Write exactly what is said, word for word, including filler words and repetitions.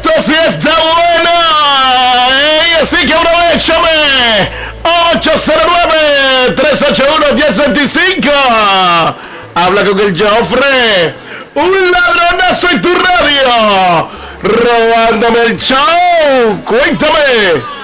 Esto sí está bueno. Ey, así que aprovechame. ocho cero nueve, tres ocho uno, uno cero dos cinco. Habla con el Joffre. Un ladronazo en tu radio. Robándome el show. Cuéntame.